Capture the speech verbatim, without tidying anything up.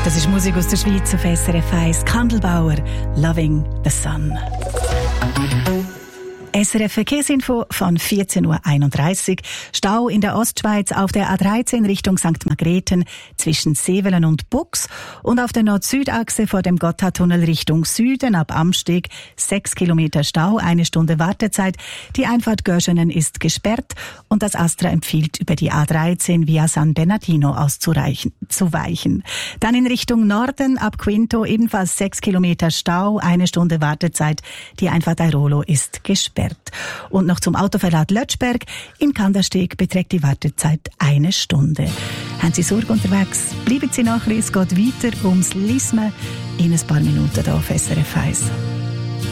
Das ist Musik aus der Schweiz auf S R F eins. Kandelbauer, Loving the Sun. S R F Verkehrsinfo von vierzehn Uhr einunddreißig. Stau in der Ostschweiz auf der A dreizehn Richtung Sankt Margrethen zwischen Sevelen und Bux und auf der Nord-Süd-Achse vor dem Gotthardtunnel Richtung Süden ab Amsteg sechs Kilometer Stau, eine Stunde Wartezeit. Die Einfahrt Görschenen ist gesperrt und das Astra empfiehlt, über die A dreizehn via San Bernardino auszuweichen. Dann in Richtung Norden ab Quinto ebenfalls sechs Kilometer Stau, eine Stunde Wartezeit. Die Einfahrt Airolo ist gesperrt. Und noch zum Autoverlad Lötschberg. In Kandersteg beträgt die Wartezeit eine Stunde. Haben Sie Sorge unterwegs? Bleiben Sie nachher, es geht weiter ums Lismen in ein paar Minuten hier auf S R F eins.